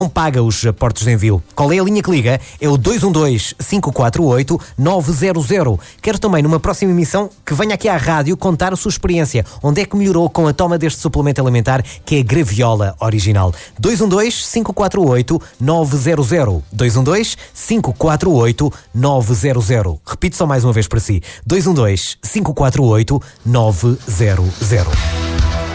não paga os portos de envio. Qual é a linha que liga? É o 212-548-900. Quero também, numa próxima emissão, que venha aqui à rádio contar a sua experiência. Onde é que melhorou com a toma deste suplemento alimentar, que é a Graviola original. 212-548-900. 212-548-900. Repito só mais uma vez para si. 212-548-900.